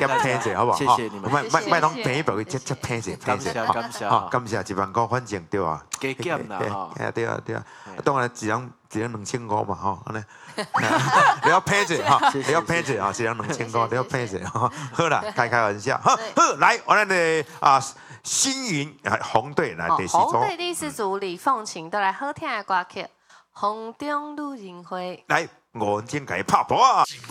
减偏者，好不好？ 谢谢你们， 卖拢便宜便宜，这偏者， 感谢， 感谢1万块，反正对啊， 加减啦哈， 对啊，当然一人2500嘛，吼，安尼，你要偏者哈，你要偏者啊，一人2500，你要偏者哈，好啦，开玩笑，好，来，我们的星云红队来第四组， 红队第四组李凤琴都来好听的歌曲《风中女人花》。 来，我们先给拍波啊！